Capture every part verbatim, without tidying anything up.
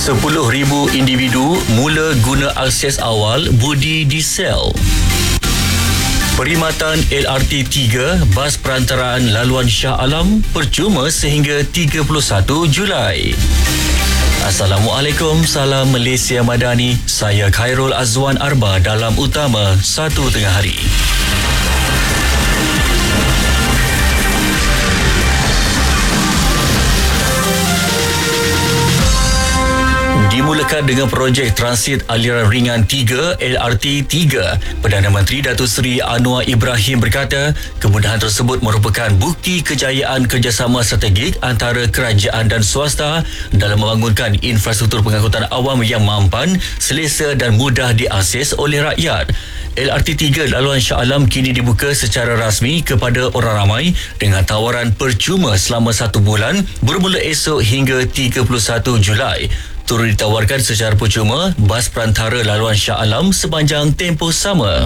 sepuluh ribu individu mula guna akses awal budi diesel. Perkhidmatan L R T tiga bas perantaraan laluan Shah Alam percuma sehingga tiga puluh satu Julai. Assalamualaikum, salam Malaysia Madani. Saya Khairul Azwan Arba dalam Utama satu Tengah Hari. Dimulakan dengan projek transit aliran ringan tiga L R T tiga. Perdana Menteri Datuk Seri Anwar Ibrahim berkata, kemudahan tersebut merupakan bukti kejayaan kerjasama strategik antara kerajaan dan swasta dalam membangunkan infrastruktur pengangkutan awam yang mampan, selesa dan mudah diakses oleh rakyat. L R T tiga laluan Shah Alam kini dibuka secara rasmi kepada orang ramai dengan tawaran percuma selama satu bulan bermula esok hingga tiga puluh satu Julai. Turut ditawarkan secara percuma bas perantara laluan Shah Alam sepanjang tempoh sama.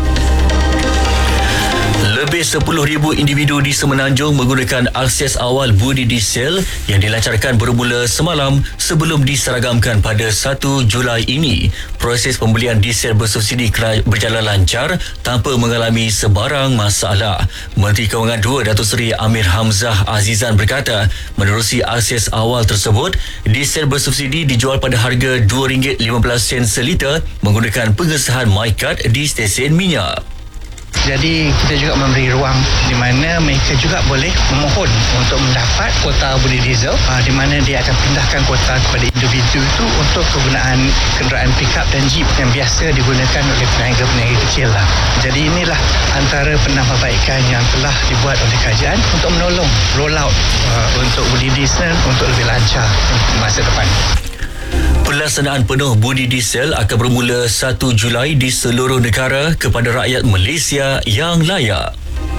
Lebih sepuluh ribu individu di Semenanjung menggunakan akses awal budi diesel yang dilancarkan bermula semalam sebelum diseragamkan pada satu Julai ini. Proses pembelian diesel bersubsidi berjalan lancar tanpa mengalami sebarang masalah. Menteri Kewangan dua Datuk Seri Amir Hamzah Azizan berkata, menerusi akses awal tersebut, diesel bersubsidi dijual pada harga dua ringgit lima belas sen seliter menggunakan pengesahan MyCard di stesen minyak. Jadi kita juga memberi ruang di mana mereka juga boleh memohon untuk mendapat kuota budi diesel, di mana dia akan pindahkan kuota kepada individu itu untuk kegunaan kenderaan pick-up dan jeep yang biasa digunakan oleh peniaga-peniaga kecil lah. Jadi inilah antara penambahbaikan yang telah dibuat oleh kerajaan untuk menolong roll out uh, untuk budi diesel untuk lebih lancar masa depan. Pelaksanaan penuh budi diesel akan bermula satu Julai di seluruh negara kepada rakyat Malaysia yang layak.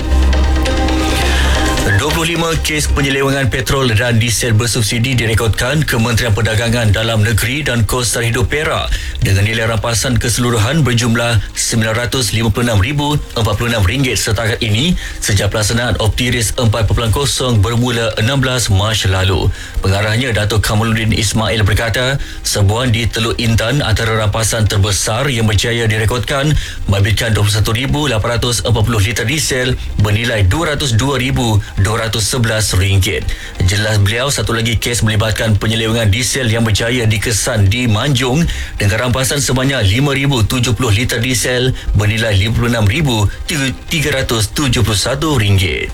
dua puluh lima kes penyelewengan petrol dan diesel bersubsidi direkodkan Kementerian Perdagangan Dalam Negeri dan Kos Tarikhidup Perak dengan nilai rampasan keseluruhan berjumlah sembilan ratus lima puluh enam ribu empat puluh enam ringgit setakat ini sejak pelaksanaan Optiris empat titik kosong bermula enam belas Mac lalu. Pengarahnya Datuk Kamaluddin Ismail berkata, sebuah di Teluk Intan antara rampasan terbesar yang berjaya direkodkan memberikan dua puluh satu ribu lapan ratus empat puluh liter diesel bernilai dua ratus dua ribu dua ratus sebelas ringgit. Jelas beliau, satu lagi kes melibatkan penyelewengan diesel yang berjaya dikesan di Manjung dengan rampasan sebanyak lima ribu tujuh puluh liter diesel bernilai lima puluh enam ribu tiga ratus tujuh puluh satu ringgit.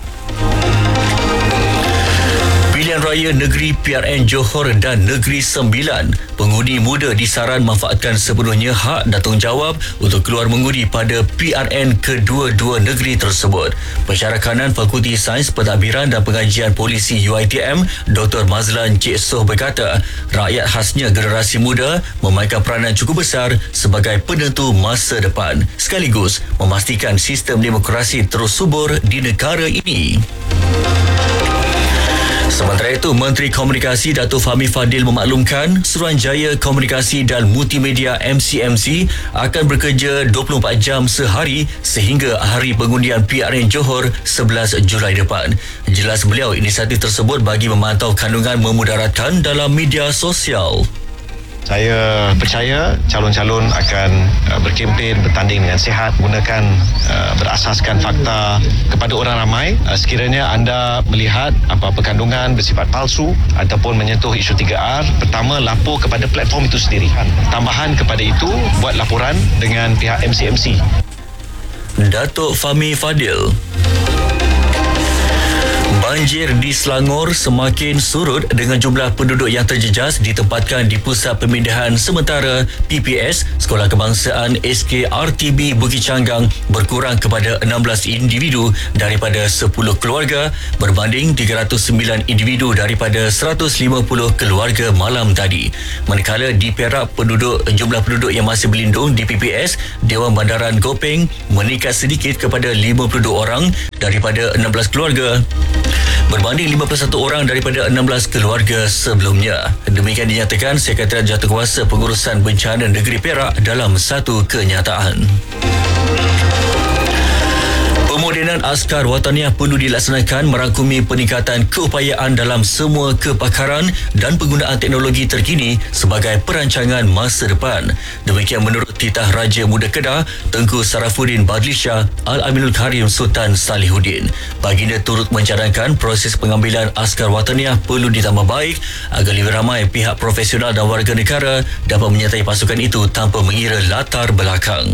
Pilihan Raya Negeri P R N Johor dan Negeri Sembilan, pengundi muda disaran manfaatkan sepenuhnya hak dan tanggungjawab untuk keluar mengundi pada P R N kedua-dua negeri tersebut. Pensyarah kanan Fakulti Sains Pentadbiran dan Pengajian Polisi U I T M, Doktor Mazlan Cik Soh berkata, rakyat khasnya generasi muda memainkan peranan cukup besar sebagai penentu masa depan, sekaligus memastikan sistem demokrasi terus subur di negara ini. Sementara itu, Menteri Komunikasi Datuk Fahmi Fadil memaklumkan Suruhanjaya Komunikasi dan Multimedia M C M C akan bekerja dua puluh empat jam sehari sehingga hari pengundian P R N Johor sebelas Julai depan. Jelas beliau, inisiatif tersebut bagi memantau kandungan memudaratkan dalam media sosial. Saya percaya calon-calon akan uh, berkempen, bertanding dengan sihat, gunakan uh, berasaskan fakta kepada orang ramai. Uh, sekiranya anda melihat apa-apa kandungan bersifat palsu ataupun menyentuh isu tiga R, pertama lapor kepada platform itu sendiri. Tambahan kepada itu, buat laporan dengan pihak M C M C. Datuk Fahmi Fadil. Banjir di Selangor semakin surut dengan jumlah penduduk yang terjejas ditempatkan di Pusat Pemindahan Sementara P P S Sekolah Kebangsaan S K R T B Bukit Canggang berkurang kepada enam belas individu daripada sepuluh keluarga berbanding tiga ratus sembilan individu daripada seratus lima puluh keluarga malam tadi. Manakala di Perak, penduduk jumlah penduduk yang masih berlindung di P P S Dewan Bandaran Gopeng meningkat sedikit kepada lima puluh dua orang daripada enam belas keluarga, berbanding lima puluh satu orang daripada enam belas keluarga sebelumnya. Demikian dinyatakan Sekretariat Jawatankuasa Pengurusan Bencana Negeri Perak dalam satu kenyataan. Pemuda Pendisiplinan askar wataniah perlu dilaksanakan merangkumi peningkatan keupayaan dalam semua kepakaran dan penggunaan teknologi terkini sebagai perancangan masa depan. Demikian menurut Titah Raja Muda Kedah, Tengku Sarafuddin Badlisha Al-Aminul Karim Sultan Salihuddin. Baginda turut mencadangkan proses pengambilan askar wataniah perlu ditambah baik agar lebih ramai pihak profesional dan warga negara dapat menyertai pasukan itu tanpa mengira latar belakang.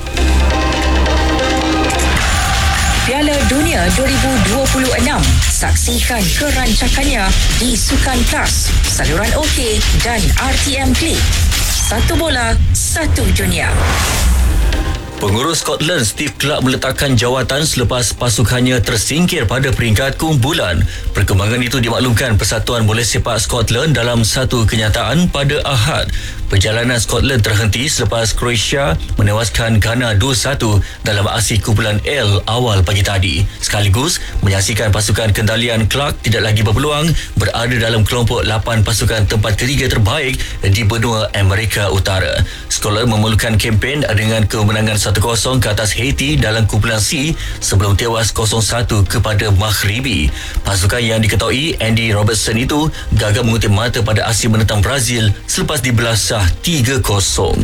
Piala Dunia dua ribu dua puluh enam. Saksikan kerancakannya di Sukan Plus, saluran OK dan R T M Klik. Satu bola, satu dunia. Pengurus Scotland Steve Clarke meletakkan jawatan selepas pasukannya tersingkir pada peringkat kumpulan. Perkembangan itu dimaklumkan Persatuan Bola Sepak Scotland dalam satu kenyataan pada Ahad. Perjalanan Scotland terhenti selepas Croatia menewaskan Ghana dua satu dalam aksi kumpulan L awal pagi tadi. Sekaligus menyaksikan pasukan kendalian Clarke tidak lagi berpeluang berada dalam kelompok lapan pasukan tempat ketiga terbaik di benua Amerika Utara. Scotland memerlukan kempen dengan kemenangan satu kosong ke atas Haiti dalam kumpulan C sebelum tewas kosong satu kepada Maghribi. Pasukan yang diketahui Andy Robertson itu gagal mengutip mata pada aksi menentang Brazil selepas dibelah tiga kosong.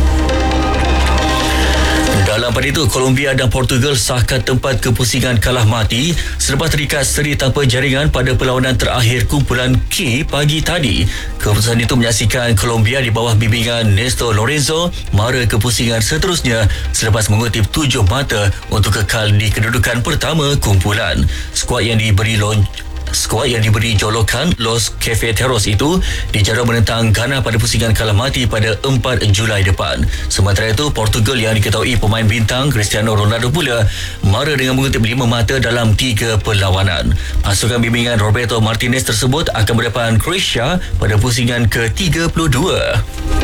Dalam pada itu, Colombia dan Portugal sahkan tempat kepusingan kalah mati selepas terikat seri tanpa jaringan pada perlawanan terakhir kumpulan K pagi tadi. Keputusan itu menyaksikan Colombia di bawah bimbingan Néstor Lorenzo mara kepusingan seterusnya selepas mengutip tujuh mata untuk kekal di kedudukan pertama kumpulan. Skuad yang diberi lonj Skuad yang diberi jolokan Los Cafeteros itu dijadual menentang Ghana pada pusingan kalah mati pada empat Julai depan. Sementara itu, Portugal yang diketahui pemain bintang Cristiano Ronaldo pula mara dengan mengutip lima mata dalam tiga perlawanan. Pasukan bimbingan Roberto Martinez tersebut akan berdepan Croatia pada pusingan ke tiga puluh dua.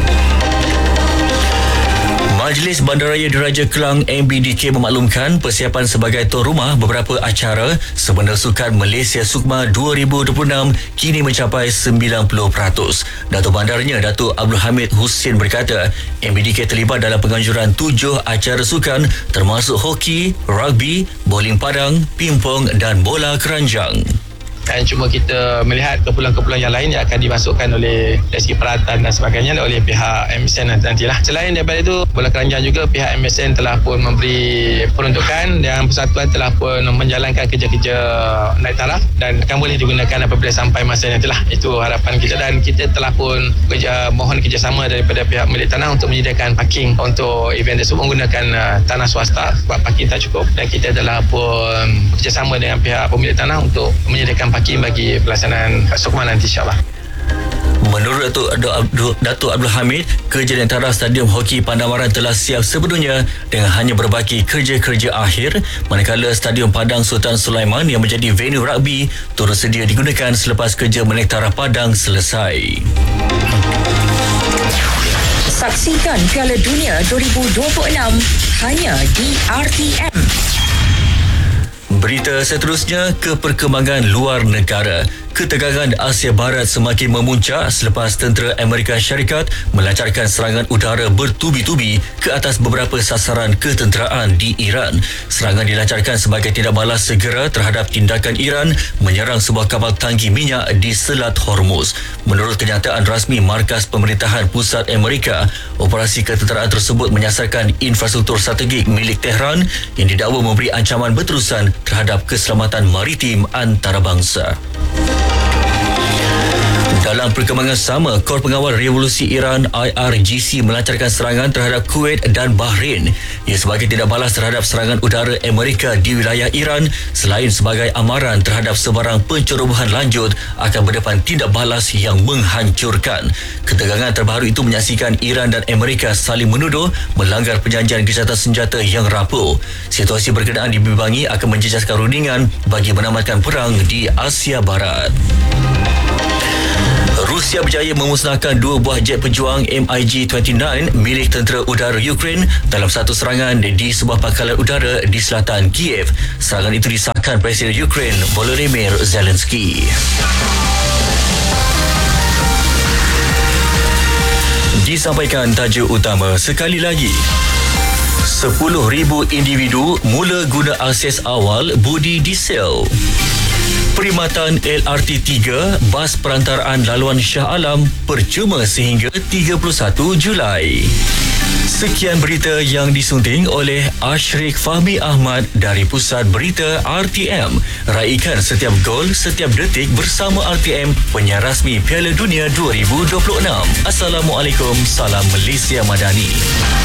Majlis Bandaraya Diraja Kelang M B D K memaklumkan persiapan sebagai tuan rumah beberapa acara Sempena Sukan Malaysia Sukma dua ribu dua puluh enam kini mencapai sembilan puluh peratus. Datuk Bandarnya Datuk Abdul Hamid Hussein berkata M B D K terlibat dalam penganjuran tujuh acara sukan termasuk hoki, rugby, bowling padang, pingpong dan bola keranjang. Dan cuma kita melihat kepulan-kepulan yang lain yang akan dimasukkan oleh dari segi peralatan dan sebagainya oleh pihak M S N nantilah. Selain daripada itu, bola keranjang juga pihak M S N telah pun memberi peruntukan dan persatuan telah pun menjalankan kerja-kerja naik taraf dan akan boleh digunakan apabila sampai masa nantilah. Itu harapan kita dan kita telah pun kerja, mohon kerjasama daripada pihak milik tanah untuk menyediakan parking untuk event tersebut menggunakan uh, tanah swasta sebab parking tak cukup dan kita telah pun bekerjasama dengan pihak pemilik tanah untuk menyediakan parking bagi pelaksanaan Sukma nanti insyaAllah. Menurut Datuk, Datuk Abdul Hamid, kerja di antara Stadium Hoki Pandamaran telah siap sepenuhnya dengan hanya berbaki kerja-kerja akhir, manakala Stadium Padang Sultan Sulaiman yang menjadi venue rugby turut sedia digunakan selepas kerja menektara Padang selesai. Saksikan Piala Dunia dua ribu dua puluh enam hanya di R T M. Berita seterusnya ke perkembangan luar negara. Ketegangan Asia Barat semakin memuncak selepas tentera Amerika Syarikat melancarkan serangan udara bertubi-tubi ke atas beberapa sasaran ketenteraan di Iran. Serangan dilancarkan sebagai tindak balas segera terhadap tindakan Iran menyerang sebuah kapal tangki minyak di Selat Hormuz. Menurut kenyataan rasmi Markas Pemerintahan Pusat Amerika, operasi ketenteraan tersebut menyasarkan infrastruktur strategik milik Tehran yang didakwa memberi ancaman berterusan terhadap keselamatan maritim antarabangsa. Dalam perkembangan sama, Kor Pengawal Revolusi Iran I R G C melancarkan serangan terhadap Kuwait dan Bahrain. Ia sebagai tindak balas terhadap serangan udara Amerika di wilayah Iran selain sebagai amaran terhadap sebarang pencerobohan lanjut akan berdepan tindak balas yang menghancurkan. Ketegangan terbaru itu menyaksikan Iran dan Amerika saling menuduh melanggar perjanjian gencatan senjata yang rapuh. Situasi berkenaan dibimbangi akan menjejaskan rundingan bagi menamatkan perang di Asia Barat. Rusia berjaya memusnahkan dua buah jet pejuang M I G dua puluh sembilan milik tentera udara Ukraine dalam satu serangan di sebuah pangkalan udara di selatan Kiev. Serangan itu disahkan Presiden Ukraine Volodymyr Zelensky. Disampaikan tajuk utama sekali lagi. sepuluh ribu individu mula guna akses awal budi diesel. Perkhidmatan L R T tiga, bas perantaraan laluan Shah Alam percuma sehingga tiga puluh satu Julai. Sekian berita yang disunting oleh Ashrik Fahmi Ahmad dari Pusat Berita R T M. Raikan setiap gol, setiap detik bersama R T M, penyiar rasmi Piala Dunia dua ribu dua puluh enam. Assalamualaikum, salam Malaysia Madani.